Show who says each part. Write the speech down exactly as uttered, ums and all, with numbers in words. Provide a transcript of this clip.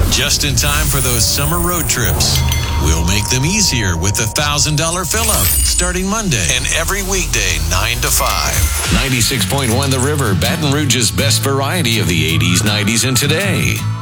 Speaker 1: Just in time for those summer road trips. We'll make them easier with the one thousand dollars fill-up starting Monday and every weekday nine to five. ninety-six point one The River, Baton Rouge's best variety of the eighties, nineties, and today.